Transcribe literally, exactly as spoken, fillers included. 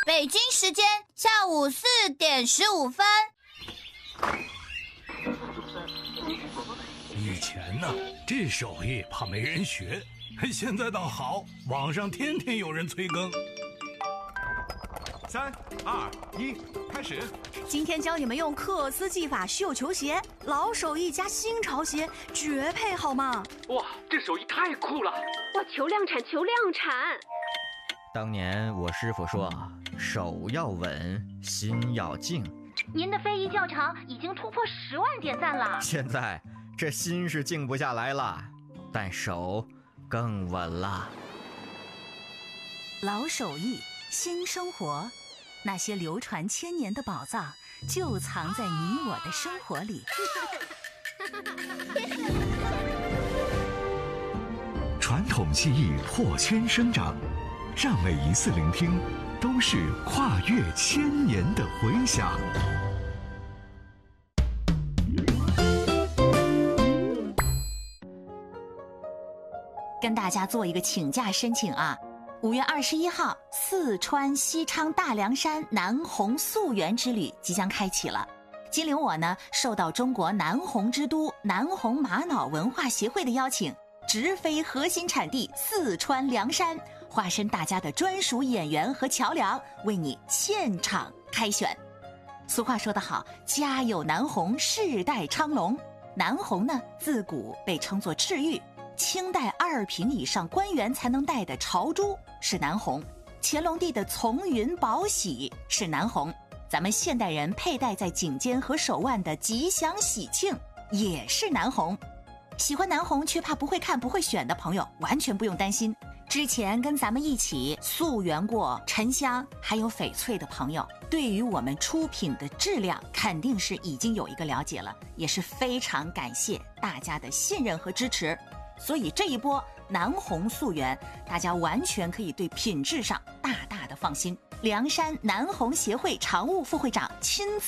北京时间下午四点十五分。 以前呢，这手艺怕没人学，现在倒好，网上天天有人催更。 三二一，开始！ 今天教你们用克斯技法绣球鞋，老手艺加新潮鞋，绝配好吗？ 哇，这手艺太酷了！ 哇，求量产，求量产！ 当年我师傅说，手要稳，心要静。 您的非遗教场已经突破十万点赞了。 现在这心是静不下来了，但手更稳了。 老手艺，新生活，那些流传千年的宝藏就藏在你我的生活里。 传统技艺破圈生长，让每一次聆听都是跨越千年的回响。 跟大家做一个请假申请啊！五月二十一号，四川西昌大凉山南红溯源之旅即将开启了。金陵我呢，受到中国南红之都南红玛瑙文化协会的邀请，直飞核心产地四川凉山，化身大家的专属演员和桥梁，为你现场开选。俗话说得好，家有南红，世代昌隆。南红呢，自古被称作赤玉。清代二品以上官员才能戴的朝珠是南红，乾隆帝的从云宝玺是南红，咱们现代人佩戴在颈间和手腕的吉祥喜庆也是南红。喜欢南红却怕不会看不会选的朋友完全不用担心，之前跟咱们一起溯源过沉香还有翡翠的朋友，对于我们出品的质量肯定是已经有一个了解了，也是非常感谢大家的信任和支持。所以这一波南红溯源，大家完全可以对品质上大大的放心。凉山南红协会常务副会长亲自